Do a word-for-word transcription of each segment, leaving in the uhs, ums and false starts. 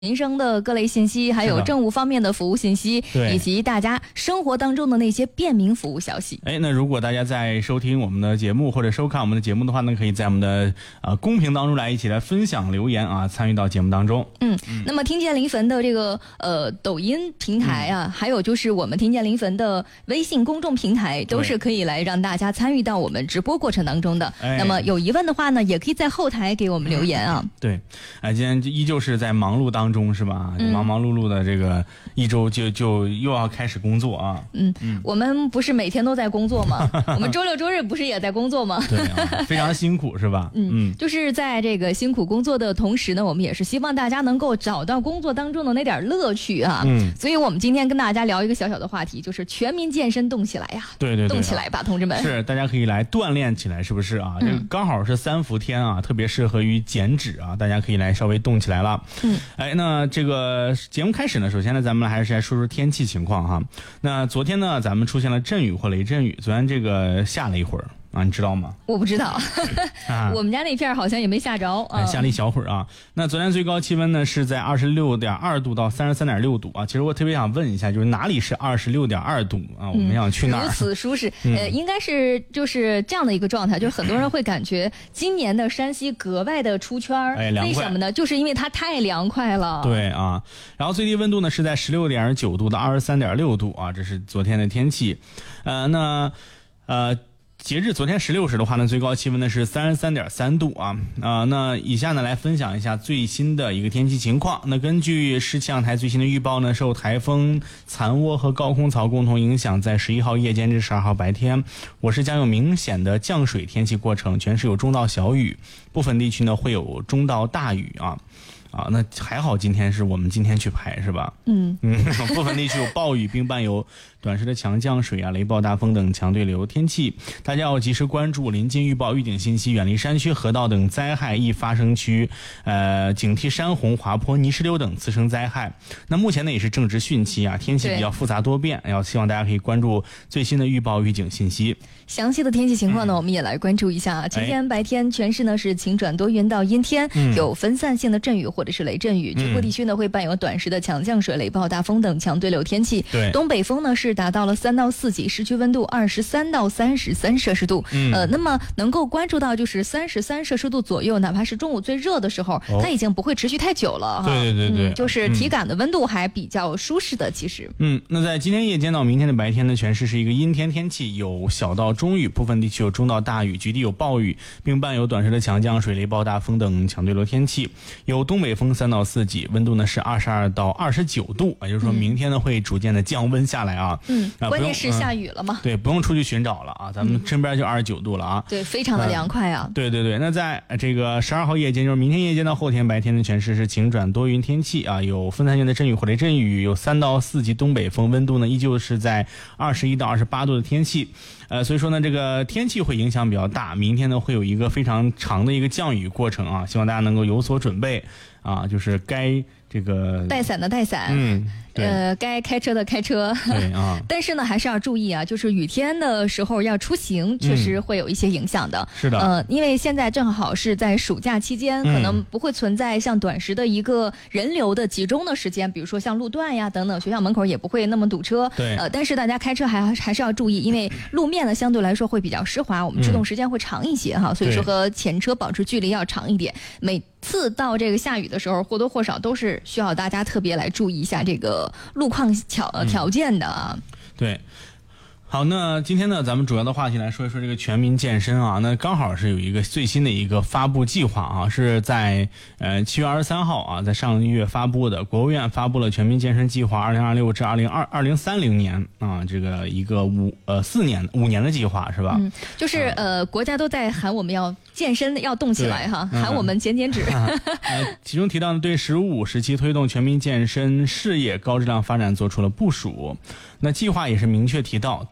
民生的各类信息，还有政务方面的服务信息，以及大家生活当中的那些便民服务消息。 哎，那如果大家在收听我们的节目或者收看我们的节目的话呢，可以在我们的呃公屏当中来一起来分享留言啊，参与到节目当中。 嗯，嗯那么听见临汾的这个呃抖音平台啊、嗯，还有就是我们听见临汾的微信公众平台，都是可以来让大家参与到我们直播过程当中的。那么有疑问的话呢，也可以在后台给我们留言啊。嗯、 对，哎，今天依旧是在忙碌当中。中是吧？忙忙碌碌的这个一周就就又要开始工作啊。 嗯嗯，我们不是每天都在工作吗？我们周六周日不是也在工作吗？ 对啊，非常辛苦是吧？ 嗯嗯，就是在这个辛苦工作的同时呢，我们也是希望大家能够找到工作当中的那点乐趣啊。嗯，所以我们今天跟大家聊一个小小的话题，就是全民健身动起来呀、啊！ 对对对， 动起来吧，同志们！ 是，大家可以来锻炼起来，是不是啊？嗯、这个刚好是三伏天啊，特别适合于减脂啊，大家可以来稍微动起来了。嗯，哎，那这个。节目开始呢，首先呢，咱们还是来说说天气情况哈。那昨天呢，咱们出现了阵雨或雷阵雨，昨天这个下了一会儿啊，你知道吗？ 我不知道，啊、我们家那片好像也没下着啊， 下了一小会儿啊。那昨天最高气温呢是在二十六点二度到三十三点六度啊。其实我特别想问一下，就是哪里是二十六点二度啊？我们想去哪儿？ 如此舒适，呃，应该是就是这样的一个状态，就是很多人会感觉今年的山西格外的出圈儿， 哎， 为什么呢？就是因为它太凉快了。 对啊，然后最低温度呢是在十六点九度到二十三点六度啊，这是昨天的天气。呃，那呃。截至昨天十六时的话呢，最高气温呢是三十三点三度啊啊、呃！那以下呢来分享一下最新的一个天气情况。那根据市气象台最新的预报呢，受台风残涡和高空槽共同影响，在十一号夜间至十二号白天，我市将有明显的降水天气过程，全市有中到小雨，部分地区呢会有中到大雨啊。啊，那还好，今天是我们今天去拍是吧？嗯嗯，部分地区有暴雨，并伴有短时的强降水啊、雷暴大风等强对流天气，大家要及时关注临近预报预警信息，远离山区、河道等灾害易发生区，呃，警惕山洪、滑坡、泥石流等次生灾害。那目前呢也是正值汛期啊，天气比较复杂多变，要希望大家可以关注最新的预报预警信息。 详细的天气情况呢，嗯、我们也来关注一下。今天白天全市呢是晴转多云到阴天，嗯、有分散性的阵雨或者是雷阵雨，局部地区呢会伴有短时的强降水、雷暴大风等强对流天气。 对， 东北风呢是达到了三到四级，市区温度二十三到三十三摄氏度。嗯，呃，那么能够关注到就是三十三摄氏度左右，哪怕是中午最热的时候，哦、它已经不会持续太久了。 对对对对、 嗯，就是体感的温度还比较舒适的，其实。 嗯，那在今天夜间到明天的白天呢，全市是一个阴天天气，有小到中雨，部分地区有中到大雨，局地有暴雨，并伴有短时的强降水、雷暴大风等强对流天气，有东北风三到四级，温度呢是二十二到二十九度，也就是说明天呢会逐渐的降温下来啊。 嗯，啊、关键是下雨了嘛、 嗯。对，不用出去寻找了啊，咱们身边就二十九度了啊。 对，非常的凉快啊。 嗯、对对对，那在这个十二号夜间，就是明天夜间到后天白天的全市是晴转多云天气啊，有分散性的阵雨或雷阵雨，有三到四级东北风，温度呢依旧是在二十一到二十八度的天气。呃，所以说呢，这个天气会影响比较大。明天呢，会有一个非常长的一个降雨过程啊，希望大家能够有所准备啊，就是该这个带伞的带伞， 嗯。 呃，该开车的开车， 对啊， 但是呢，还是要注意啊，就是雨天的时候要出行，确实会有一些影响的。 嗯、是的， 呃，因为现在正好是在暑假期间，可能不会存在像短时的一个人流的集中的时间，比如说像路段呀等等，学校门口也不会那么堵车。 对， 呃，但是大家开车还还是要注意，因为路面呢相对来说会比较湿滑，我们制动时间会长一些哈，嗯、所以说和前车保持距离要长一点。每次到这个下雨的时候，或多或少都是需要大家特别来注意一下这个路况条条件的啊。 嗯、对。好，那今天呢，咱们主要的话题来说一说这个全民健身啊。那刚好是有一个最新的一个发布计划啊，是在呃七月二十三号啊，在上个月发布的。国务院发布了全民健身计划二零二六至二零二二零三零年啊，这个一个五呃四年五年的计划是吧？ 嗯，就是呃国家都在喊我们要健身，要动起来哈，喊我们减减脂。 嗯呃，其中提到呢，对“十五”时期推动全民健身事业高质量发展做出了部署。那计划也是明确提到，到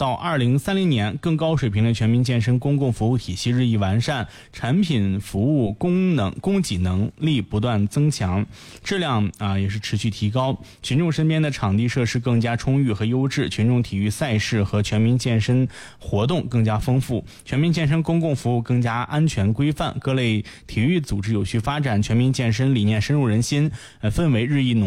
到二零三零年，更高水平的全民健身公共服务体系日益完善，产品服务功能供给能力不断增强，质量啊也是持续提高，群众身边的场地设施更加充裕和优质，群众体育赛事和全民健身活动更加丰富，全民健身公共服务更加安全规范，各类体育组织有序发展，全民健身理念深入人心，呃，氛围日益浓